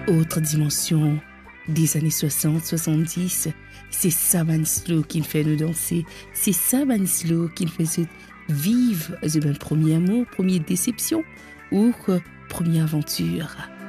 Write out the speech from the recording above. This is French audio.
Autre dimension des années 60, 70, c'est Savane Slow qui nous fait nous danser. C'est Savane Slow qui nous fait vivre le premier amour, première déception ou première aventure.